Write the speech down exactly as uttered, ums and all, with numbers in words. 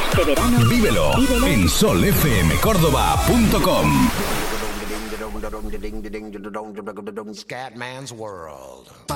Este verano, Vívelo, vívelo en sol f m córdoba punto com. Scatman's World.